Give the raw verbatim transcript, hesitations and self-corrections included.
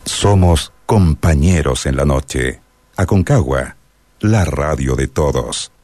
Somos compañeros en la noche. Aconcagua, la radio de todos.